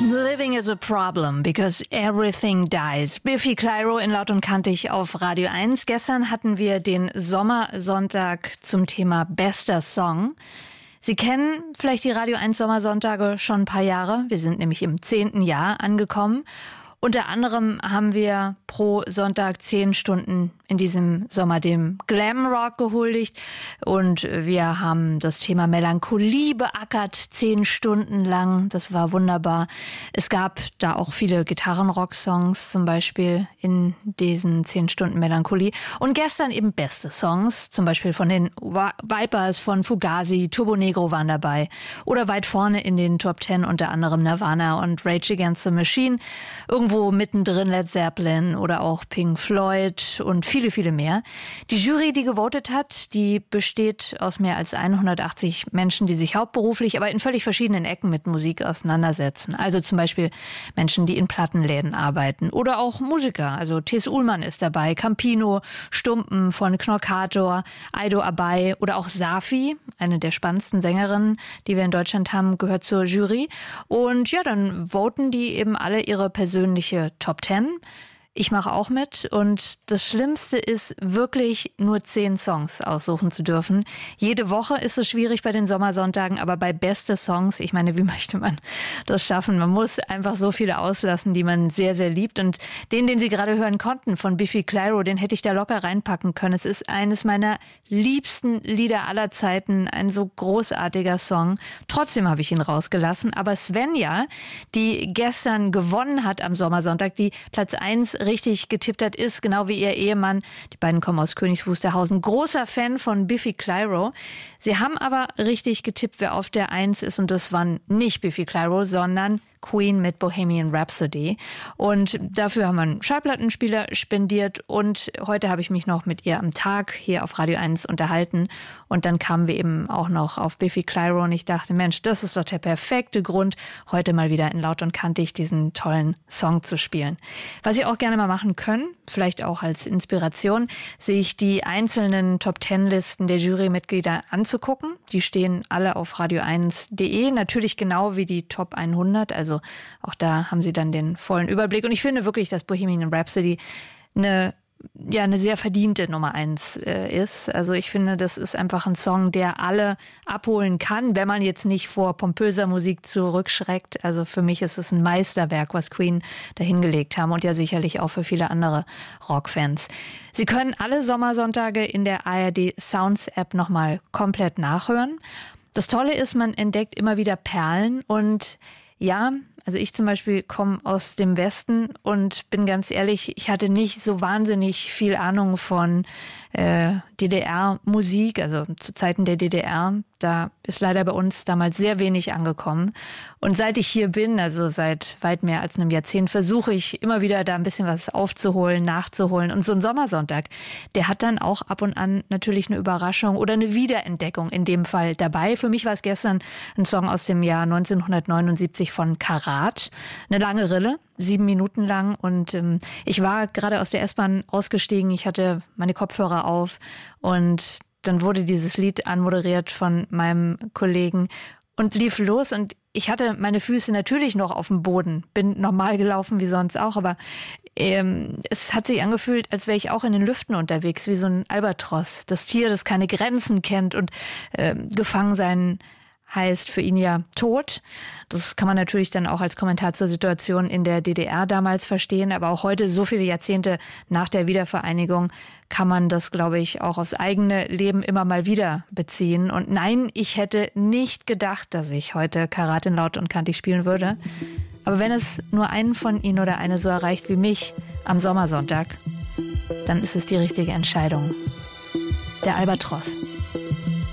Living is a problem because everything dies. Biffy Clyro in Laut und Kantig auf Radio 1. Gestern hatten wir den Sommersonntag zum Thema bester Song. Sie kennen vielleicht die Radio 1 Sommersonntage schon ein paar Jahre. Wir sind nämlich im 10. Jahr angekommen. Unter anderem haben wir pro Sonntag 10 Stunden in diesem Sommer dem Glamrock gehuldigt und wir haben das Thema Melancholie beackert 10 Stunden lang. Das war wunderbar. Es gab da auch viele Gitarrenrock-Songs zum Beispiel in diesen 10 Stunden Melancholie. Und gestern eben beste Songs, zum Beispiel von den Vipers, von Fugazi, Turbo Negro waren dabei. Oder weit vorne in den Top 10 unter anderem Nirvana und Rage Against the Machine. Irgendwo mittendrin Led Zeppelin oder auch Pink Floyd und viele, viele mehr. Die Jury, die gewotet hat, die besteht aus mehr als 180 Menschen, die sich hauptberuflich, aber in völlig verschiedenen Ecken mit Musik auseinandersetzen. Also zum Beispiel Menschen, die in Plattenläden arbeiten oder auch Musiker. Also T.S. Ullmann ist dabei, Campino, Stumpen von Knorkator, Aido Abai oder auch Safi, eine der spannendsten Sängerinnen, die wir in Deutschland haben, gehört zur Jury. Und ja, dann voten die eben alle ihre persönliche Top 10. Ich mache auch mit und das Schlimmste ist wirklich nur 10 Songs aussuchen zu dürfen. Jede Woche ist es schwierig bei den Sommersonntagen, aber bei beste Songs, ich meine, wie möchte man das schaffen? Man muss einfach so viele auslassen, die man sehr, sehr liebt und den Sie gerade hören konnten von Biffy Clyro, den hätte ich da locker reinpacken können. Es ist eines meiner liebsten Lieder aller Zeiten, ein so großartiger Song. Trotzdem habe ich ihn rausgelassen, aber Svenja, die gestern gewonnen hat am Sommersonntag, die Platz 1 richtig getippt hat, ist genau wie ihr Ehemann. Die beiden kommen aus Königs Wusterhausen. Großer Fan von Biffy Clyro. Sie haben aber richtig getippt, wer auf der 1 ist. Und das waren nicht Biffy Clyro, sondern Queen mit Bohemian Rhapsody. Und dafür haben wir einen Schallplattenspieler spendiert. Und heute habe ich mich noch mit ihr am Tag hier auf Radio 1 unterhalten. Und dann kamen wir eben auch noch auf Biffy Clyro. Und ich dachte, Mensch, das ist doch der perfekte Grund, heute mal wieder in Laut und Kantig diesen tollen Song zu spielen. Was Sie auch gerne mal machen können, vielleicht auch als Inspiration, sich die einzelnen Top-10-Listen der Jurymitglieder anzugucken. Die stehen alle auf radio1.de, natürlich genau wie die Top 100, also auch da haben Sie dann den vollen Überblick. Und ich finde wirklich, dass Bohemian Rhapsody eine sehr verdiente Nummer 1 ist. Also ich finde, das ist einfach ein Song, der alle abholen kann, wenn man jetzt nicht vor pompöser Musik zurückschreckt. Also für mich ist es ein Meisterwerk, was Queen da hingelegt haben und ja sicherlich auch für viele andere Rockfans. Sie können alle Sommersonntage in der ARD Sounds App nochmal komplett nachhören. Das Tolle ist, man entdeckt immer wieder Perlen und ja, also ich zum Beispiel komme aus dem Westen und bin ganz ehrlich, ich hatte nicht so wahnsinnig viel Ahnung von DDR-Musik, also zu Zeiten der DDR. Da ist leider bei uns damals sehr wenig angekommen. Und seit ich hier bin, also seit weit mehr als einem Jahrzehnt, versuche ich immer wieder da ein bisschen was aufzuholen, nachzuholen. Und so ein Sommersonntag, der hat dann auch ab und an natürlich eine Überraschung oder eine Wiederentdeckung in dem Fall dabei. Für mich war es gestern ein Song aus dem Jahr 1979 von Karat. Eine lange Rille, 7 Minuten lang. Und ich war gerade aus der S-Bahn ausgestiegen. Ich hatte meine Kopfhörer auf und dann wurde dieses Lied anmoderiert von meinem Kollegen und lief los und ich hatte meine Füße natürlich noch auf dem Boden, bin normal gelaufen wie sonst auch, aber es hat sich angefühlt, als wäre ich auch in den Lüften unterwegs, wie so ein Albatros. Das Tier, das keine Grenzen kennt und gefangen sein heißt für ihn ja Tod. Das kann man natürlich dann auch als Kommentar zur Situation in der DDR damals verstehen, aber auch heute, so viele Jahrzehnte nach der Wiedervereinigung, kann man das, glaube ich, auch aufs eigene Leben immer mal wieder beziehen. Und nein, ich hätte nicht gedacht, dass ich heute Karat in Laut und Kantig spielen würde. Aber wenn es nur einen von Ihnen oder eine so erreicht wie mich am Sommersonntag, dann ist es die richtige Entscheidung. Der Albatros.